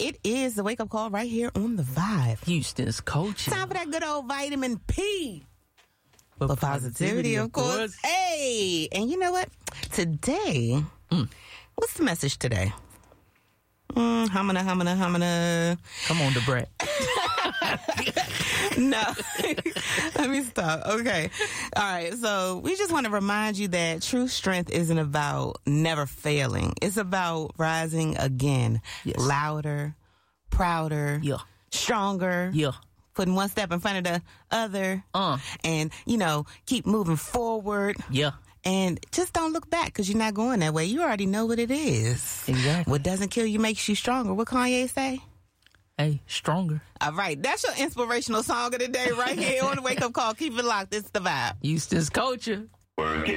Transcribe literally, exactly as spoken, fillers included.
It is the wake-up call right here on The Vibe. Houston's coaching. Time for that good old vitamin P. For For positivity, of course. Hey, and you know what? Today, Mm. what's the message today? Mm, humana, humana, humana. Come on, Debrat. No. Let me stop. Okay. All right. So we just want to remind you that true strength isn't about never failing. It's about rising again. Yes. Louder, prouder, Yeah. stronger. Yeah. Putting one step in front of the other. Uh. And, you know, keep moving forward. Yeah. And just don't look back because you're not going that way. You already know what it is. Exactly. What doesn't kill you makes you stronger. What Kanye say? Hey, stronger. All right. That's your inspirational song of the day right here on the Wake Up Call. Keep it locked. It's The Vibe. Houston's culture. Work it.